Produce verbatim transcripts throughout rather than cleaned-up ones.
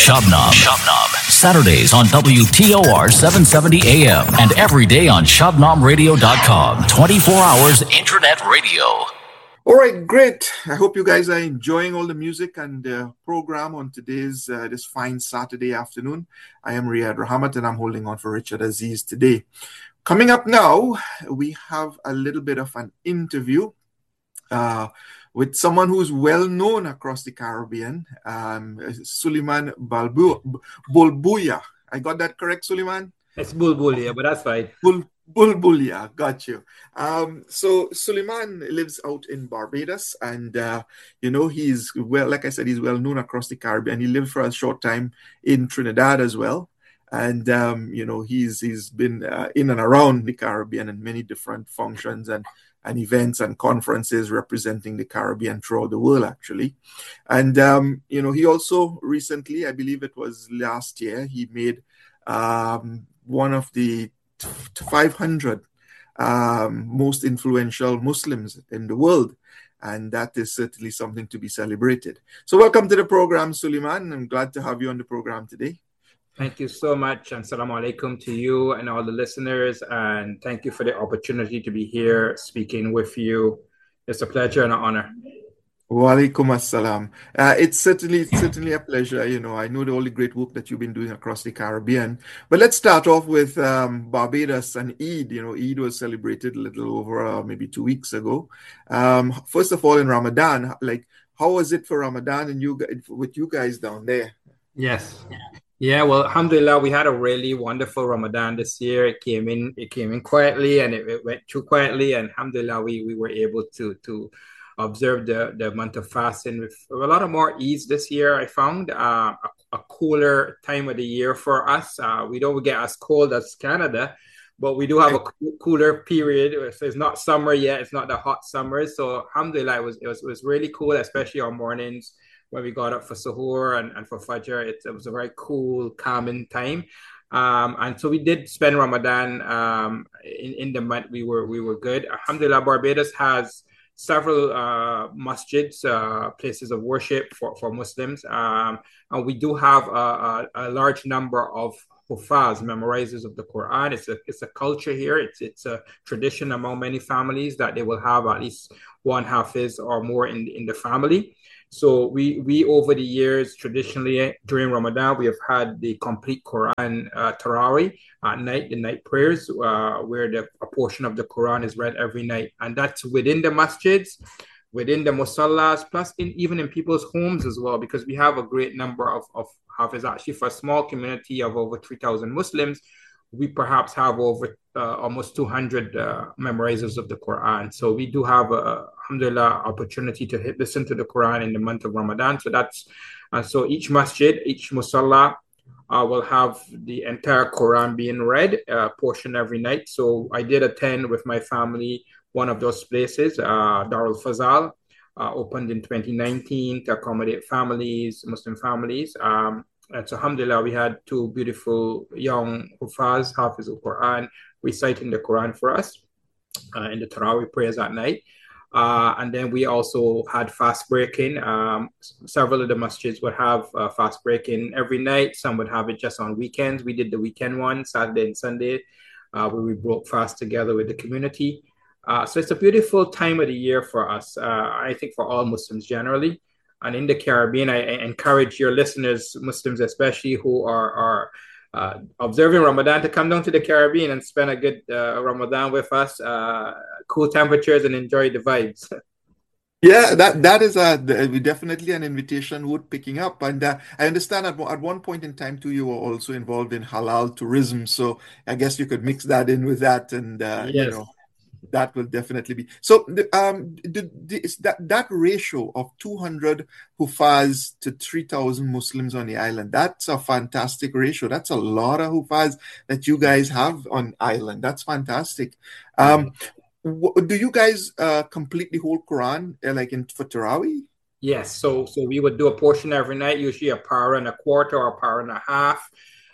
Shabnam. Shabnam. Saturdays on W T O R seven seventy A M and every day on shabnam radio dot com. twenty-four hours internet radio. All right, great. I hope you guys are enjoying all the music and uh, program on today's uh, this fine Saturday afternoon. I am Riyad Rahamat and I'm holding on for Richard Aziz today. Coming up now, we have a little bit of an interview uh, with someone who's well known across the Caribbean, um, Suleiman Balbu- Bulbuya. I got that correct, Suleiman? It's Bulbulia, but that's fine. Bul- Bulbulia, got you. Um, so Suleiman lives out in Barbados, and uh, you know he's well, like I said, he's well known across the Caribbean. He lived for a short time in Trinidad as well, and um, you know he's he's been uh, in and around the Caribbean in many different functions and and events and conferences representing the Caribbean throughout the world, actually. And um, you know he also recently, I believe it was last year, he made um, one of the five hundred um, most influential Muslims in the world, and that is certainly something to be celebrated. So welcome to the program, Suleiman. I'm glad to have you on the program today. Thank you so much, and Assalamu alaikum to you and all the listeners, and thank you for the opportunity to be here speaking with you. It's a pleasure and an honor. Wa alaikum assalam. Uh, it's certainly certainly a pleasure. You know, I know the all the great work that you've been doing across the Caribbean. But let's start off with um, Barbados and Eid. You know, Eid was celebrated a little over uh, maybe two weeks ago. Um, first of all, in Ramadan, like how was it for Ramadan and you with you guys down there? Yes. Yeah, well, alhamdulillah, we had a really wonderful Ramadan this year. It came in, it came in quietly, and it, it went through quietly. And alhamdulillah, we we were able to to. observe the, the month of fasting with a lot of more ease this year. I found uh, a, a cooler time of the year for us. Uh, we don't get as cold as Canada, but we do have a co- cooler period. So it's not summer yet. It's not the hot summer. So alhamdulillah, it was, it was, it was really cool, especially on mornings when we got up for suhoor and, and for fajr. It, it was a very cool, calming time. Um, and so we did spend Ramadan um, in, in the month. We were, we were good. Alhamdulillah, Barbados has several uh, masjids, uh, places of worship for, for Muslims. Um, and we do have a, a, a large number of hufaz, memorizers of the Quran. It's a it's a culture here. It's it's a tradition among many families that they will have at least one hafiz or more in, in the family. So we, we over the years, traditionally during Ramadan, we have had the complete Quran uh, Tarawih at night, the night prayers, uh, where the, a portion of the Quran is read every night. And that's within the masjids, within the musallas, plus in, even in people's homes as well, because we have a great number of, of hafiz. Actually, for a small community of over three thousand Muslims, we perhaps have over uh, almost two hundred uh, memorizers of the Quran. So we do have a, alhamdulillah, opportunity to hit, listen to the Quran in the month of Ramadan. So that's, uh, so each masjid, each musalla uh, will have the entire Quran being read, uh, portion every night. So I did attend with my family one of those places, uh, Darul Fazal, uh, opened in twenty nineteen to accommodate families, Muslim families. Um, And so, alhamdulillah, we had two beautiful young hufaz, hafiz al-Quran, reciting the Quran for us uh, in the Tarawih prayers at night. Uh, and then we also had fast breaking. Um, several of the masjids would have uh, fast breaking every night. Some would have it just on weekends. We did the weekend one, Saturday and Sunday, uh, where we broke fast together with the community. Uh, so it's a beautiful time of the year for us, uh, I think for all Muslims generally. And in the Caribbean, I, I encourage your listeners, Muslims especially, who are, are uh, observing Ramadan, to come down to the Caribbean and spend a good uh, Ramadan with us, uh, cool temperatures, and enjoy the vibes. Yeah, that that is a definitely an invitation worth picking up. And uh, I understand at, at one point in time, too, you were also involved in halal tourism. So I guess you could mix that in with that and, uh, Yes. you know. That will definitely be so. The, um, the, the, is that that ratio of two hundred hufaz to three thousand Muslims on the island. That's a fantastic ratio. That's a lot of hufaz that you guys have on island. That's fantastic. Um, w- do you guys uh, complete the whole Quran uh, like in for Tarawih? Yes. So so we would do a portion every night, usually a par and a quarter or a par and a half.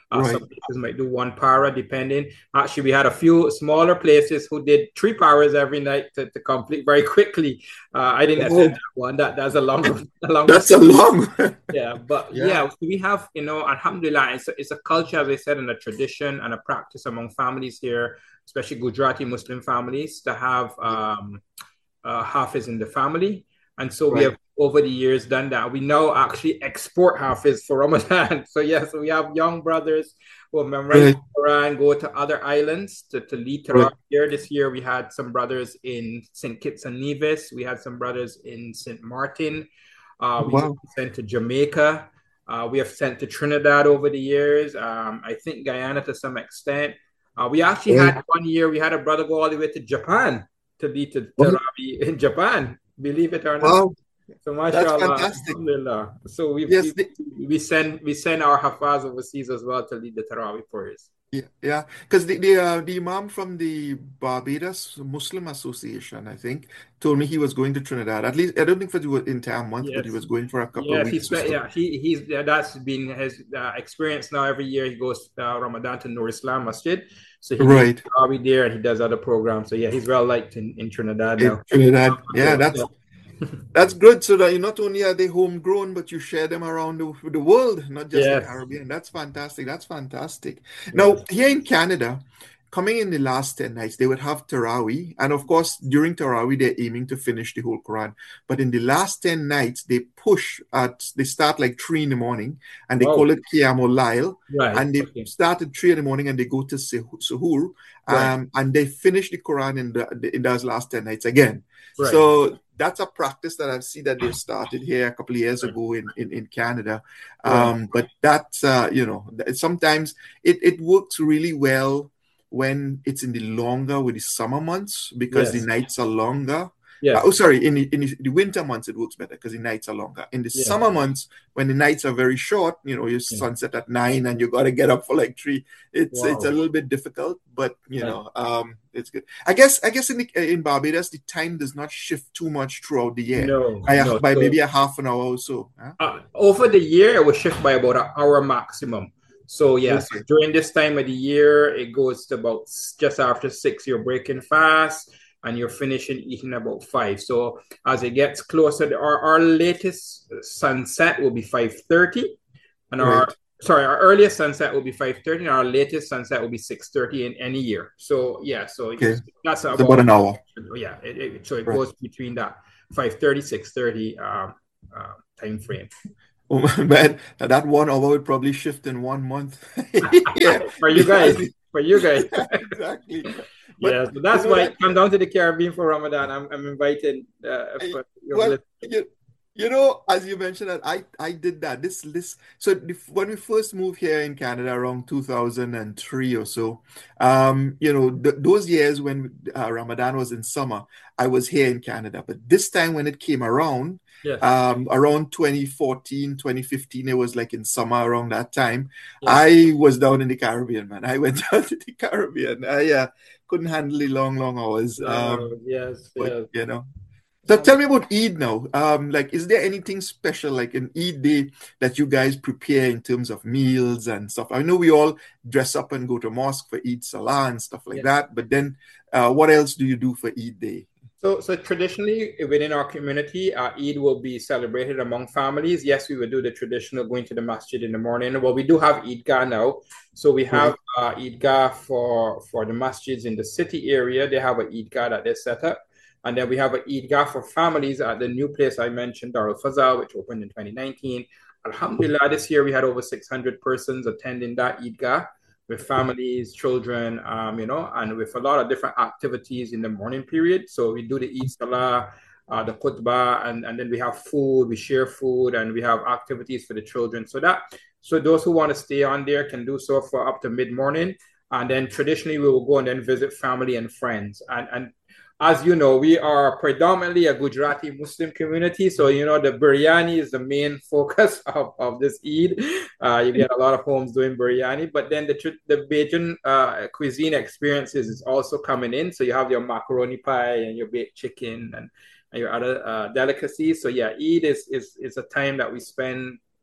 Uh, Right. some places might do one para, depending. Actually, we had a few smaller places who did three paras every night to, to complete very quickly. Uh, I didn't attend Oh, that one. That that's a longer, a longer. that's a long. Yeah, but Yeah. yeah, we have, you know, alhamdulillah, it's a, it's a culture, as I said, and a tradition and a practice among families here, especially Gujarati Muslim families, to have um, uh, Hafiz in the family. And so we Right. have over the years done that. We now actually export Hafiz for Ramadan. So yes, we have young brothers who have memorized Right. the Quran, go to other islands to, to lead Right. Tarawih here. This year we had some brothers in Saint Kitts and Nevis. We had some brothers in Saint Martin. Uh, we Wow. sent to Jamaica. Uh, we have sent to Trinidad over the years. Um, I think Guyana to some extent. Uh, we actually Right. had one year, we had a brother go all the way to Japan to lead to Wow. Tarawih in Japan, believe it or not. Wow. So That's mashallah, fantastic. alhamdulillah. So we, Yes. we The, we send we send our hafaz overseas as well to lead the Tarawih prayers. yeah. Yeah. Because the the, uh, the imam from the Barbados Muslim Association, I think, told me he was going to Trinidad. At least I don't think for the entire month, but he Yes. was going for a couple of Yes, he weeks or spent. so. Yeah, he he's yeah, that's been his uh, experience now. Every year he goes uh, Ramadan to Nur Islam Masjid, so he leads Right. Tarawih there and he does other programs. So yeah, he's well liked in, in Trinidad In now. Trinidad. Yeah, So, that's yeah. that's good. So that you not only are they homegrown, but you share them around the, the world, not just the Yes. Caribbean. That's fantastic. That's fantastic. Yes. Now, here in Canada, coming in the last ten nights, they would have Taraweeh. And of course, during Taraweeh, they're aiming to finish the whole Quran. But in the last ten nights, they push at, they start like three in the morning and they Wow. call it Qiyamul Layl. Right. And they Okay. start at three in the morning and they go to Suh- Suhoor. Right. Um, and they finish the Quran in, the, in those last ten nights again. Right. So that's a practice that I've seen that they've started here a couple of years Right. ago in, in, in Canada. Right. Um, but that's, uh, you know, sometimes it, it works really well when it's in the longer with the summer months because Yes. the nights are longer. Yes. Uh, oh, sorry, in the, in the, the winter months it works better because the nights are longer. In the Yes. summer months, when the nights are very short, you know, you Yeah. sunset at nine and you got to get up for like three. It's it's a Wow. little bit difficult, but you Right. know, um, it's good. I guess I guess in the, in Barbados the time does not shift too much throughout the year No. by, a- No. by So maybe a half an hour or so. Huh? uh, over the year, it will shift by about an hour maximum. So yeah, so Okay. during this time of the year, it goes to about s- just after six. You're breaking fast, and you're finishing eating about five. So as it gets closer, our our latest sunset will be five thirty, and our Right. sorry, our earliest sunset will be five thirty, and our latest sunset will be six thirty in any year. So yeah, so Okay. it's, that's It's about about an hour. yeah. It, it, so it Right. goes between that five thirty, six thirty um, uh, time frame. Oh man, that one hour would probably shift in one month. Yeah, For you guys, because for you guys. exactly. But Yeah, so that's you know why that come down to the Caribbean for Ramadan. I'm I'm invited uh, I, for your well, listeners. you, you know, as you mentioned that I I did that. This this so the, when we first moved here in Canada around two thousand three or so, um, you know, th those years when uh, Ramadan was in summer, I was here in Canada. But this time when it came around, Yes, um, around twenty fourteen, twenty fifteen, it was like in summer around that time. yes. I was down in the Caribbean, man. I went down to the Caribbean. I uh, couldn't handle the long, long hours. Um, No, yes, but yes. you know. So tell me about Eid now. Um, like, is there anything special like an Eid day that you guys prepare in terms of meals and stuff? I know we all dress up and go to mosque for Eid Salah and stuff like Yeah. that, but then uh, what else do you do for Eid day? So, so traditionally within our community, uh, Eid will be celebrated among families. Yes, we would do the traditional going to the masjid in the morning. Well, we do have Eidgah now. So we have Right. uh, Eidgah for, for the masjids in the city area. They have an Eidgah that they set up. And then we have an Eidgah for families at the new place I mentioned, Darul Fazal, which opened in twenty nineteen. Alhamdulillah, this year we had over six hundred persons attending that Eidgah with families, children, um, you know, and with a lot of different activities in the morning period. So we do the Eid Salah, uh, the khutbah, and, and then we have food, we share food, and we have activities for the children. So that, so those who want to stay on there can do so for up to mid-morning. And then traditionally we will go and then visit family and friends. And, and as you know, we are predominantly a Gujarati Muslim community. So, you know, the biryani is the main focus of, of this Eid. Uh, you get a lot of homes doing biryani, but then the the Bajan uh, cuisine experiences is also coming in. So you have your macaroni pie and your baked chicken and, and your other uh, delicacies. So yeah, Eid is, is, is a time that we spend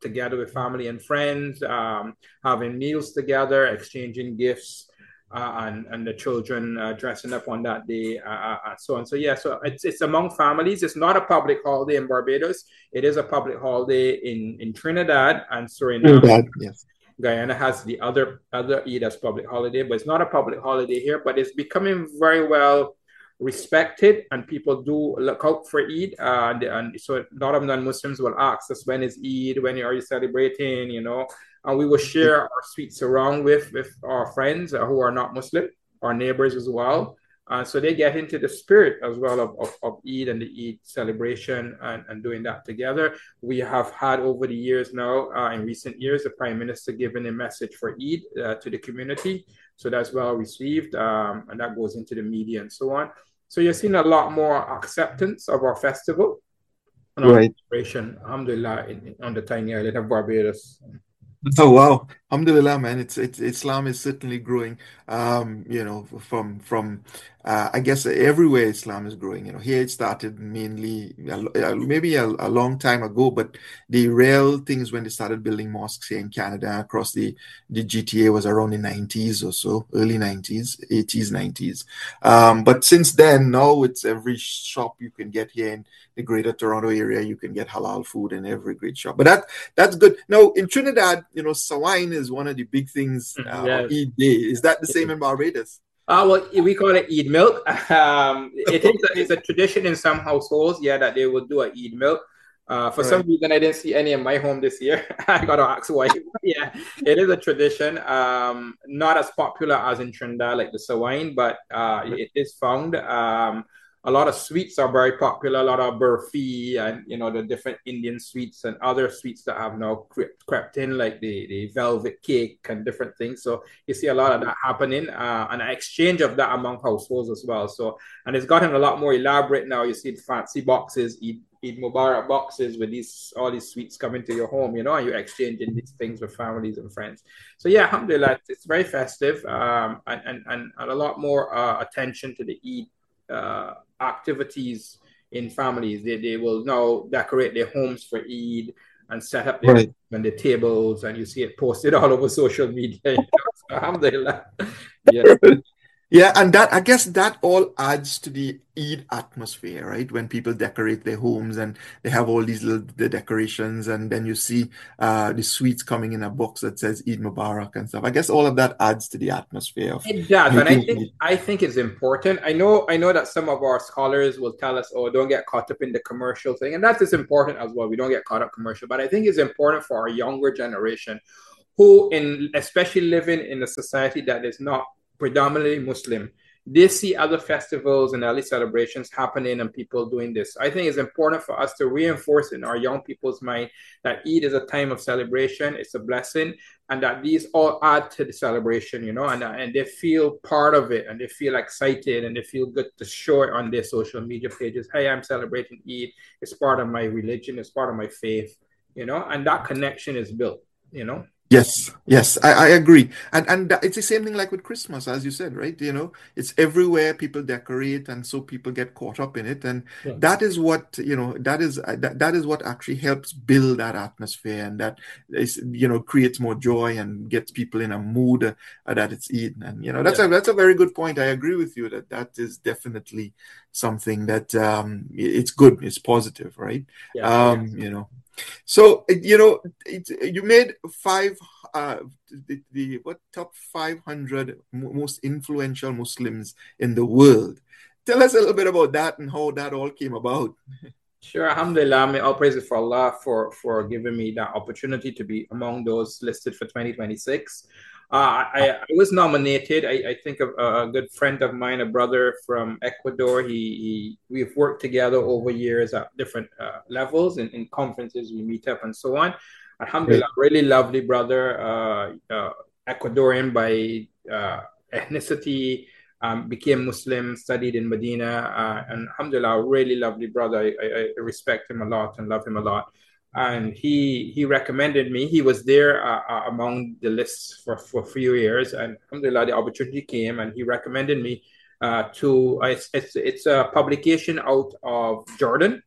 together with family and friends, um, having meals together, exchanging gifts. Uh, and and the children uh, dressing up on that day, uh, and so on. So yeah, so it's it's among families. It's not a public holiday in Barbados. It is a public holiday in, in Trinidad and Suriname. Trinidad, yes. Guyana has the other other Eid as public holiday, but it's not a public holiday here. But it's becoming very well respected, and people do look out for Eid. Uh, and, and so a lot of non-Muslims will ask us, when is Eid? When are you celebrating? You know. And we will share our sweets around with, with our friends who are not Muslim, our neighbors as well. Uh, so they get into the spirit as well of, of, of Eid and the Eid celebration and, and doing that together. We have had over the years now, uh, in recent years, the Prime Minister giving a message for Eid uh, to the community. So that's well received, um, and that goes into the media and so on. So you're seeing a lot more acceptance of our festival and our right. celebration, alhamdulillah, in, on the tiny island of Barbados. Oh wow, alhamdulillah, man. It's it's Islam is certainly growing. Um, you know, from from uh, I guess everywhere Islam is growing. You know, here it started mainly uh, maybe a, a long time ago, but the real things when they started building mosques here in Canada across the the G T A was around the nineties or so, early nineties, eighties, nineties. Um, but since then, now it's every shop you can get here in the Greater Toronto area. You can get halal food in every great shop. But that that's good. Now in Trinidad, you know, Sawain is one of the big things uh, yes. on Eid Day. Is that the same in Barbados? Uh, well, we call it Eid milk. Um, it is a, it's a tradition in some households, yeah, that they will do a Eid milk. Uh, for right. some reason, I didn't see any in my home this year. I got to ask why. Yeah, it is a tradition. Um, not as popular as in Trinidad, like the Sawain, but uh, it is found. Um, A lot of sweets are very popular, a lot of burfi and, you know, the different Indian sweets and other sweets that have now crept, crept in, like the, the velvet cake and different things. So you see a lot of that happening, uh, and an exchange of that among households as well. So, and it's gotten a lot more elaborate now. You see the fancy boxes, Eid, Eid Mubarak boxes with these all these sweets coming to your home, you know, and you're exchanging these things with families and friends. So yeah, alhamdulillah, it's very festive, um, and, and, and, and a lot more uh, attention to the Eid uh, activities in families. They, they will now decorate their homes for Eid and set up their, right. and the tables, and you see it posted all over social media. You know? So, alhamdulillah. Yeah. Yeah, and that I guess that all adds to the Eid atmosphere, right? When people decorate their homes and they have all these little the decorations, and then you see uh, the sweets coming in a box that says Eid Mubarak and stuff. I guess all of that adds to the atmosphere of it does, and I think Eid. I think it's important. I know I know that some of our scholars will tell us, "Oh, don't get caught up in the commercial thing," and that is important as well. We don't get caught up commercial, but I think it's important for our younger generation, who, in especially living in a society that is not predominantly Muslim, they see other festivals and early celebrations happening and people doing this. I think it's important for us to reinforce in our young people's mind that Eid is a time of celebration, it's a blessing, and that these all add to the celebration, you know, and, and they feel part of it, and they feel excited, and they feel good to show it on their social media pages. Hey, I'm celebrating Eid. It's part of my religion. It's part of my faith, you know, and that connection is built, you know. Yes, yes, I, I agree. And and it's the same thing like with Christmas, as you said, right? You know, it's everywhere, people decorate, and so people get caught up in it. And yeah. that is what, you know, that is that, that is what actually helps build that atmosphere, and that is, you know, creates more joy and gets people in a mood uh, that it's Eid. And, you know, that's yeah. a that's a very good point. I agree with you that that is definitely something that um it's good, it's positive, right? Yeah, um, yeah. You know. So, you know, it, you made five, uh, the, the what top five hundred most influential Muslims in the world. Tell us a little bit about that and how that all came about. Sure, alhamdulillah, may all praises for Allah for, for giving me that opportunity to be among those listed for twenty twenty-six. Uh, I, I was nominated. I, I think of a, a good friend of mine, a brother from Ecuador. He, he we've worked together over years at different uh, levels and in conferences. We meet up and so on. Alhamdulillah, right. Really lovely brother, uh, uh, Ecuadorian by uh, ethnicity, um, became Muslim, studied in Medina, uh, and alhamdulillah, really lovely brother. I, I, I respect him a lot and love him a lot. And he he recommended me. He was there uh, uh, among the lists for, for a few years, and alhamdulillah, the opportunity came, and he recommended me uh, to. Uh, it's, it's it's a publication out of Jordan,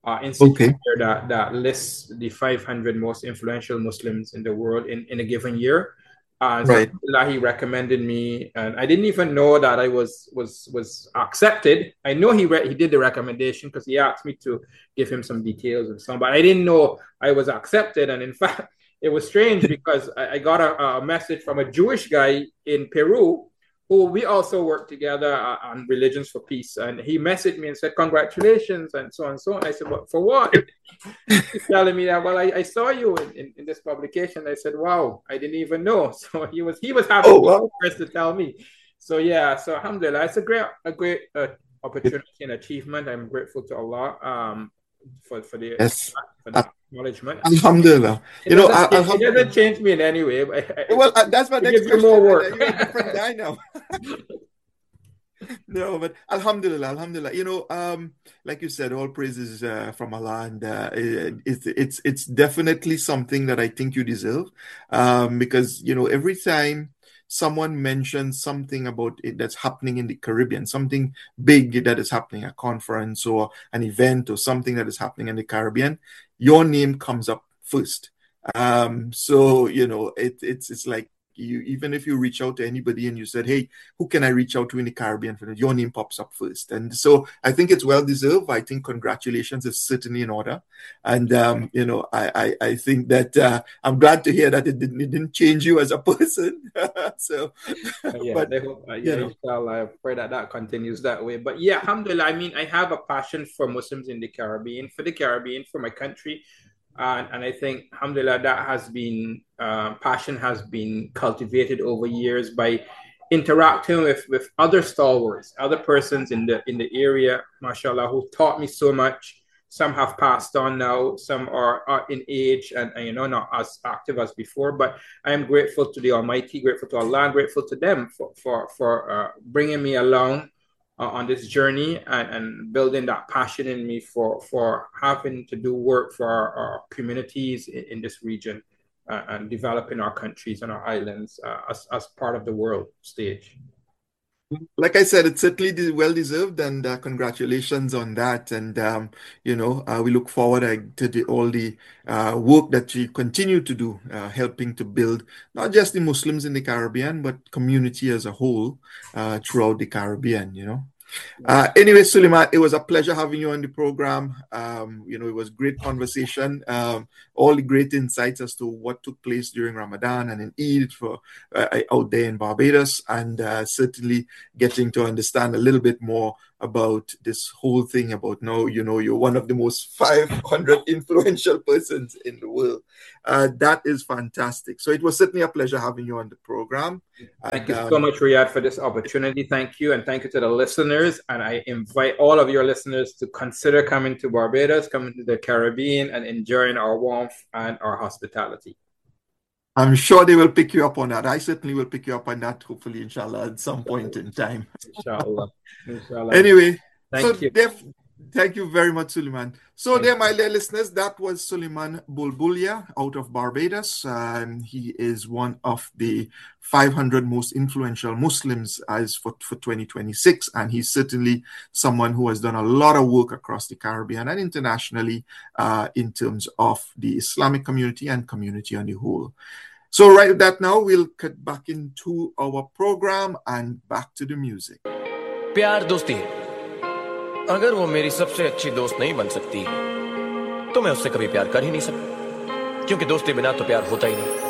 uh, institute Okay. here that, that lists the five hundred most influential Muslims in the world in, in a given year. Uh, so Right. he recommended me, and I didn't even know that I was was was accepted. I know he re- he did the recommendation because he asked me to give him some details and so, but I didn't know I was accepted. And in fact, it was strange because I, I got a, a message from a Jewish guy in Peru who we also work together uh, on Religions for Peace, and he messaged me and said congratulations and so on and so on. I said, "What for what?" He's telling me that, well, I, I saw you in, in, in this publication. I said, wow, I didn't even know. So he was he was happy Oh, wow. first to tell me. So yeah, so alhamdulillah, it's a great a great uh, opportunity and achievement. I'm grateful to Allah um for for the, Yes. for the acknowledgement. Alhamdulillah. It You know, doesn't, I, it, it doesn't change me in any way. But well, uh, that's my it next gives question. you more work. You're a different guy now. No, but Alhamdulillah, Alhamdulillah. You know, um, like you said, all praises uh, from Allah, and uh, it, it's it's it's definitely something that I think you deserve, um, because you know every time someone mentions something about it that's happening in the Caribbean, something big that is happening, a conference or an event or something that is happening in the Caribbean, your name comes up first. Um, so you know, it, it's it's like. You, even if you reach out to anybody and you said, hey, who can I reach out to in the Caribbean? Your name pops up first. And so I think it's well deserved. I think congratulations is certainly in order. And, um, you know, I, I, I think that uh, I'm glad to hear that it didn't, it didn't change you as a person. So, yeah, but, they hope, uh, you yeah, know. inshallah, I pray that that continues that way. But yeah, alhamdulillah, I mean, I have a passion for Muslims in the Caribbean, for the Caribbean, for my country. Uh, and I think, alhamdulillah, that has been, uh, passion has been cultivated over years by interacting with, with other stalwarts, other persons in the in the area, mashallah, who taught me so much. Some have passed on now, some are, are in age and, and, you know, not as active as before. But I am grateful to the Almighty, grateful to Allah, and grateful to them for, for, for uh, bringing me along Uh, on this journey and, and building that passion in me for, for having to do work for our, our communities in, in this region uh, and developing our countries and our islands uh, as, as part of the world stage. Like I said, it's certainly well deserved, and uh, congratulations on that. And um, you know, uh, we look forward uh, to the, all the uh, work that you continue to do, uh, helping to build not just the Muslims in the Caribbean, but community as a whole uh, throughout the Caribbean. You know. Uh, anyway, Suleiman, it was a pleasure having you on the program. Um, you know, it was great conversation. Um, all the great insights as to what took place during Ramadan and in Eid for uh, out there in Barbados, and uh, certainly getting to understand a little bit more about this whole thing about now, you know, you're one of the most five hundred influential persons in the world. Uh, that is fantastic. So it was certainly a pleasure having you on the program. Thank and, you um, so much, Riyadh, for this opportunity. Thank you. And thank you to the listeners. And I invite all of your listeners to consider coming to Barbados, coming to the Caribbean, and enjoying our warmth and our hospitality. I'm sure they will pick you up on that. I certainly will pick you up on that, hopefully, inshallah, at some point in time. Inshallah. Inshallah. Anyway, thank so you. Def, thank you very much, Suleiman. So thank there, my dear listeners, that was Suleiman Bulbulia out of Barbados. Um, he is one of the five hundred most influential Muslims as for, for twenty twenty-six. And he's certainly someone who has done a lot of work across the Caribbean and internationally uh, in terms of the Islamic community and community on the whole. So right with that now, we'll cut back into our program and back to the music. प्यार दोस्ती अगर वो मेरी सबसे अच्छी दोस्त नहीं बन सकती तो मैं उससे कभी प्यार कर ही नहीं सकता क्योंकि दोस्ती बिना तो प्यार होता ही नहीं